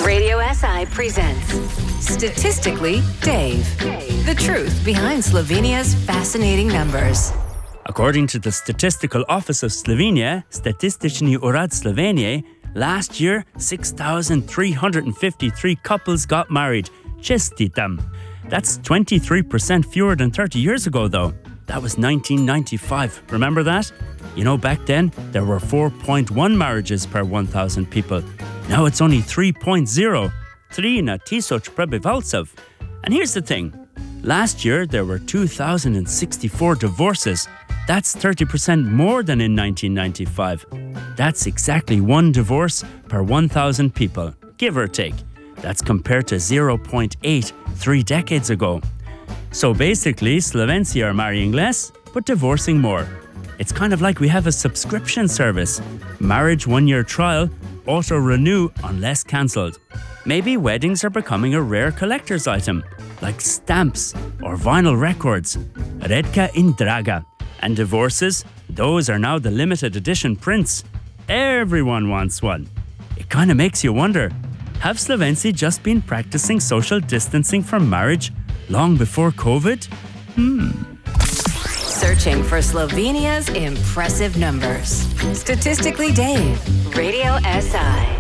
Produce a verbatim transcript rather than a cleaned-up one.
Radio S I presents Statistically Dave. The truth behind Slovenia's fascinating numbers. According to the Statistical Office of Slovenia, Statistični urad Slovenije, last year six thousand three hundred fifty-three couples got married. Čestitam. That's twenty-three percent fewer than thirty years ago, though. That was nineteen ninety-five. Remember that? You know, back then, there were four point one marriages per one thousand people. Now it's only three point oh. three na tisoč prebivalcev. And here's the thing. Last year, there were two thousand sixty-four divorces. That's thirty percent more than in nineteen ninety-five. That's exactly one divorce per one thousand people, give or take. That's compared to zero point eight three decades ago. So basically, Slovenci are marrying less, but divorcing more. It's kind of like we have a subscription service. Marriage one-year trial, auto-renew unless cancelled. Maybe weddings are becoming a rare collector's item, like stamps or vinyl records. Redka in draga. And divorces, those are now the limited edition prints. Everyone wants one. It kind of makes you wonder, have Slovenci just been practicing social distancing for marriage long before COVID? Hmm. Searching for Slovenia's impressive numbers. Statistically Dave. Radio S I.